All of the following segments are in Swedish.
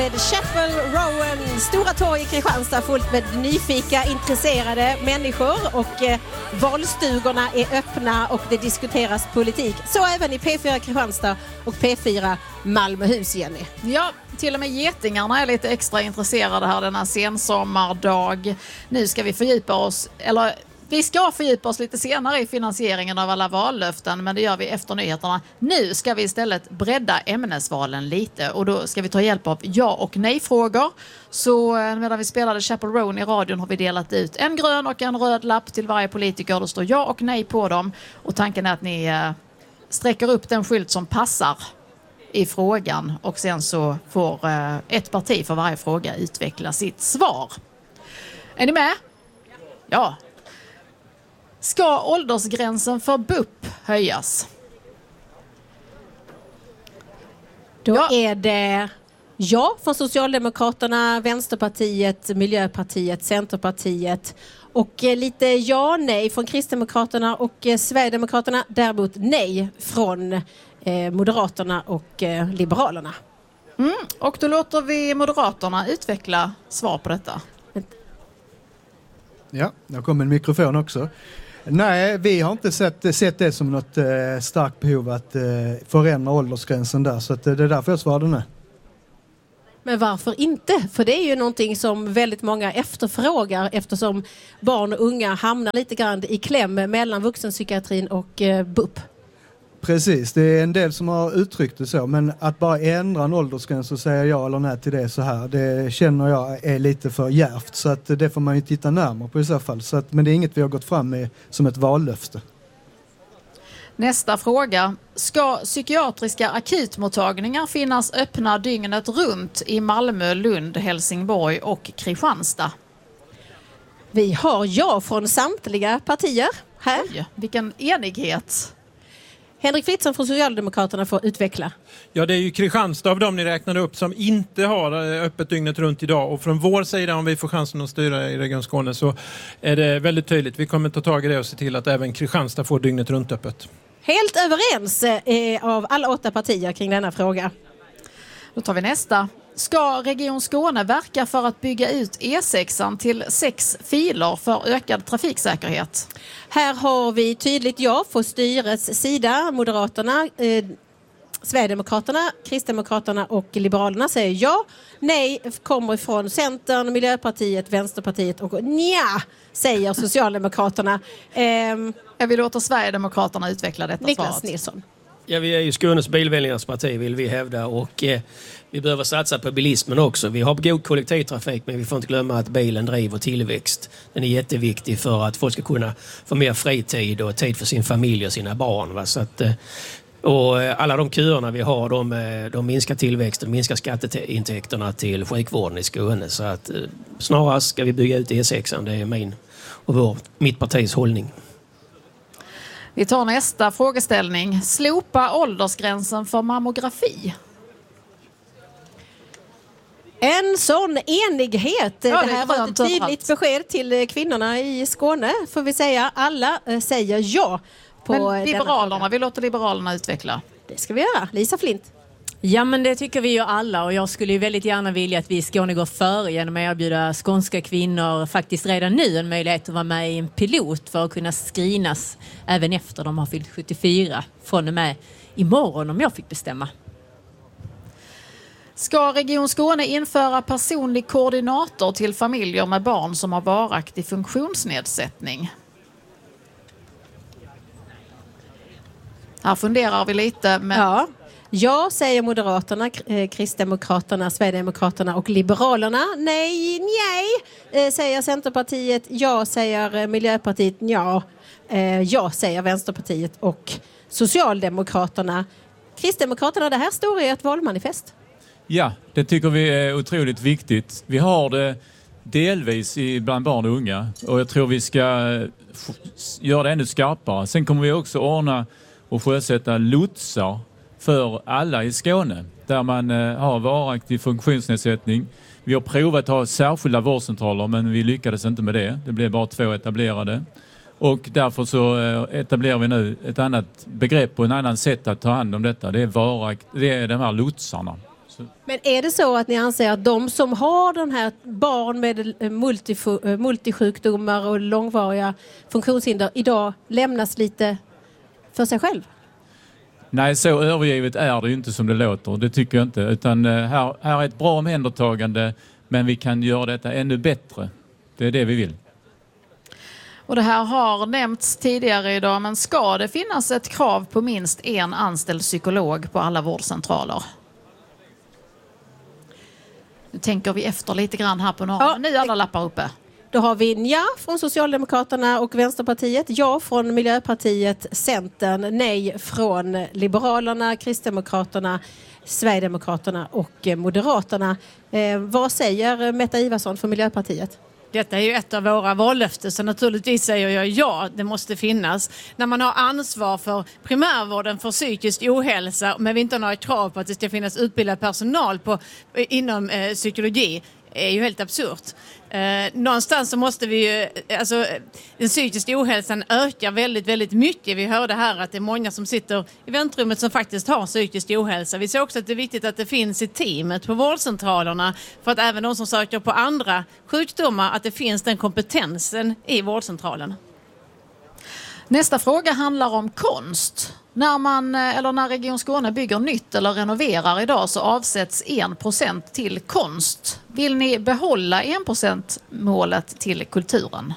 Chapel Rowan, Stora torg i Kristianstad, fullt med nyfika, intresserade människor och valstugorna är öppna och det diskuteras politik. Så även i P4 Kristianstad och P4 Malmöhus, Jenny. Ja, till och med getingarna är lite extra intresserade här denna sensommardag. Nu ska vi fördjupa oss, eller vi ska fördjupa oss lite senare i finansieringen av alla vallöften, men det gör vi efter nyheterna. Nu ska vi istället bredda ämnesvalen lite och då ska vi ta hjälp av ja- och nej-frågor. Så medan vi spelade Chapel Rowan i radion har vi delat ut en grön och en röd lapp till varje politiker. Då står ja och nej på dem och tanken är att ni sträcker upp den skylt som passar i frågan och sen så får ett parti för varje fråga utveckla sitt svar. Är ni med? Ja. Ska åldersgränsen för BUP höjas? Då är det ja från Socialdemokraterna, Vänsterpartiet, Miljöpartiet, Centerpartiet och lite ja-nej från Kristdemokraterna och Sverigedemokraterna. Däremot nej från Moderaterna och Liberalerna. Och då låter vi Moderaterna utveckla svar på detta. Ja, jag kom en mikrofon också. Nej, vi har inte sett det som något starkt behov att förändra åldersgränsen där. Så att det är därför jag svarade nej. Men varför inte? För det är ju någonting som väldigt många efterfrågar eftersom barn och unga hamnar lite grann i kläm mellan vuxenpsykiatrin och BUP. Precis, det är en del som har uttryckt det så. Men att bara ändra en åldersgräns och säga ja eller nej till det så här, det känner jag är lite för djärvt. Så att det får man ju titta närmare på i så fall. Så att, men det är inget vi har gått fram med som ett vallöfte. Nästa fråga. Ska psykiatriska akutmottagningar finnas öppna dygnet runt i Malmö, Lund, Helsingborg och Kristianstad? Vi har ja från samtliga partier här. Oj, vilken enighet. Henrik Fritzson från Socialdemokraterna får utveckla. Ja, det är ju Kristianstad av dem ni räknade upp som inte har öppet dygnet runt idag. Och från vår sida, om vi får chansen att styra i Region Skåne, så är det väldigt tydligt. Vi kommer ta tag i det och se till att även Kristianstad får dygnet runt öppet. Helt överens av alla 8 partier kring denna fråga. Då tar vi nästa. Ska Region Skåne verka för att bygga ut E6 till 6 filer för ökad trafiksäkerhet? Här har vi tydligt ja från styrets sida. Moderaterna, Sverigedemokraterna, Kristdemokraterna och Liberalerna säger ja. Nej kommer ifrån Centern, Miljöpartiet, Vänsterpartiet och nja säger Socialdemokraterna. Jag vill låta Sverigedemokraterna utveckla detta Niklas svaret. Nilsson. Ja, vi är ju Skånes bilvänligaste parti, vill vi hävda, och vi behöver satsa på bilismen också. Vi har god kollektivtrafik, men vi får inte glömma att bilen driver tillväxt. Den är jätteviktig för att folk ska kunna få mer fritid och tid för sin familj och sina barn. Va? Så att, och alla de köerna vi har, de minskar tillväxten, minskar skatteintäkterna till sjukvården i Skåne. Så att snarast ska vi bygga ut E6, det är min och mitt partis hållning. Vi tar nästa frågeställning. Slopa åldersgränsen för mammografi. En sån enighet. Ja, det här var ett tydligt besked till kvinnorna i Skåne. Får vi säga. Alla säger ja. Men Liberalerna, vi låter Liberalerna utveckla. Det ska vi göra. Lisa Flint. Ja, men det tycker vi ju alla, och jag skulle ju väldigt gärna vilja att vi i Skåne går före genom att erbjuda skånska kvinnor faktiskt redan nu en möjlighet att vara med i en pilot för att kunna screenas även efter de har fyllt 74 från och med imorgon om jag fick bestämma. Ska Region Skåne införa personlig koordinator till familjer med barn som har varaktig funktionsnedsättning? Här funderar vi lite, men... Ja, säger Moderaterna, Kristdemokraterna, Sverigedemokraterna och Liberalerna. Nej, säger Centerpartiet. Ja, säger Miljöpartiet. Ja, säger Vänsterpartiet och Socialdemokraterna. Kristdemokraterna, det här står i ett valmanifest. Ja, det tycker vi är otroligt viktigt. Vi har det delvis bland barn och unga, och jag tror vi ska göra det ännu skarpare. Sen kommer vi också ordna och sjösätta lotsar för alla i Skåne där man har varaktig funktionsnedsättning. Vi har provat att ha särskilda vårdcentraler, men vi lyckades inte med det. Det blev bara 2 etablerade. Och därför så etablerar vi nu ett annat begrepp och en annan sätt att ta hand om detta. Det är de här lotsarna Men är det så att ni anser att de som har den här barn med multisjukdomar och långvariga funktionshinder idag lämnas lite för sig själv? Nej, så övergivet är det ju inte som det låter. Det tycker jag inte. Utan här är ett bra omhändertagande, men vi kan göra detta ännu bättre. Det är det vi vill. Och det här har nämnts tidigare idag, men ska det finnas ett krav på minst en anställd psykolog på alla vårdcentraler? Nu tänker vi efter lite grann här på några. Nu är alla lappar uppe. Då har vi nja från Socialdemokraterna och Vänsterpartiet, ja från Miljöpartiet, Centern, nej från Liberalerna, Kristdemokraterna, Sverigedemokraterna och Moderaterna. Vad säger Metta Ivarsson för Miljöpartiet? Detta är ju ett av våra vallöften, så naturligtvis säger jag ja, det måste finnas. När man har ansvar för primärvården för psykisk ohälsa, men vi inte har några krav på att det ska finnas utbildad personal inom psykologi, är ju helt absurt. Någonstans så måste vi ju, alltså den psykiska ohälsan ökar väldigt, väldigt mycket. Vi hörde här att det är många som sitter i väntrummet som faktiskt har psykisk ohälsa. Vi ser också att det är viktigt att det finns i teamet på vårdcentralerna, för att även de som söker på andra sjukdomar, att det finns den kompetensen i vårdcentralen. Nästa fråga handlar om konst. När Region Skåne bygger nytt eller renoverar idag så avsätts 1% till konst. Vill ni behålla 1%-målet till kulturen?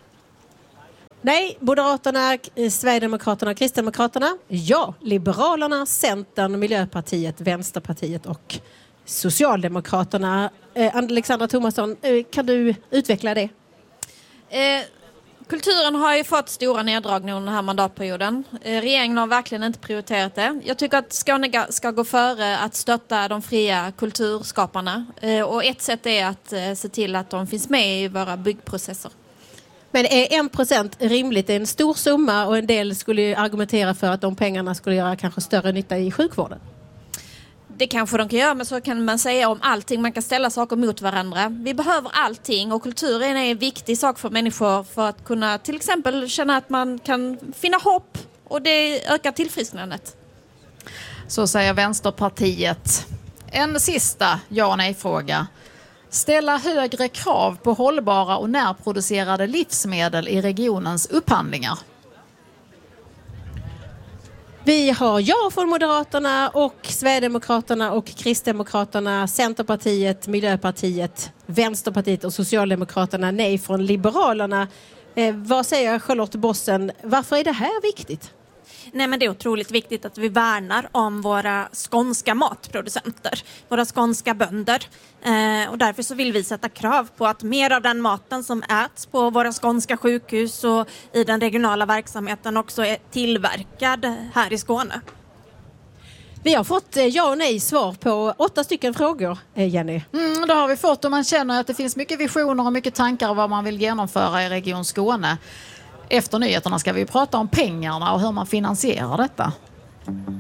Nej, Moderaterna, Sverigedemokraterna och Kristdemokraterna. Ja, Liberalerna, Centern, Miljöpartiet, Vänsterpartiet och Socialdemokraterna. Alexandra Thomasson, kan du utveckla det? Kulturen har ju fått stora neddragningar under den här mandatperioden. Regeringen har verkligen inte prioriterat det. Jag tycker att Skåne ska gå före att stötta de fria kulturskaparna. Och ett sätt är att se till att de finns med i våra byggprocesser. Men är 1% rimligt? Det är en stor summa och en del skulle ju argumentera för att de pengarna skulle göra kanske större nytta i sjukvården. Det kanske de kan göra, men så kan man säga om allting. Man kan ställa saker mot varandra. Vi behöver allting, och kulturen är en viktig sak för människor för att kunna till exempel känna att man kan finna hopp, och det ökar tillfrisknandet. Så säger Vänsterpartiet. En sista ja- och nej-fråga. Ställa högre krav på hållbara och närproducerade livsmedel i regionens upphandlingar. Vi har ja från Moderaterna och Sverigedemokraterna och Kristdemokraterna, Centerpartiet, Miljöpartiet, Vänsterpartiet och Socialdemokraterna, nej från Liberalerna. Vad säger Charlotte Bossen? Varför är det här viktigt? Nej, men det är otroligt viktigt att vi värnar om våra skånska matproducenter, våra skånska bönder. Och därför så vill vi sätta krav på att mer av den maten som äts på våra skånska sjukhus och i den regionala verksamheten också är tillverkad här i Skåne. Vi har fått ja och nej svar på 8 stycken frågor, Jenny. Det har vi fått, och man känner att det finns mycket visioner och mycket tankar om vad man vill genomföra i Region Skåne. Efter nyheterna ska vi prata om pengarna och hur man finansierar detta.